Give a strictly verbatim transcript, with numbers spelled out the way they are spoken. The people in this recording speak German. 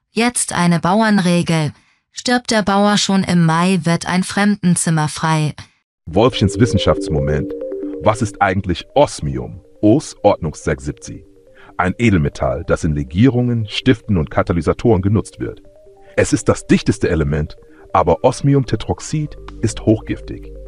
Jetzt eine Bauernregel. Stirbt der Bauer schon im Mai, wird ein Fremdenzimmer frei. Wolfchens Wissenschaftsmoment. Was ist eigentlich Osmium? Os Ordnungssechsundsiebzig. Ein Edelmetall, das in Legierungen, Stiften und Katalysatoren genutzt wird. Es ist das dichteste Element, aber Osmiumtetroxid ist hochgiftig.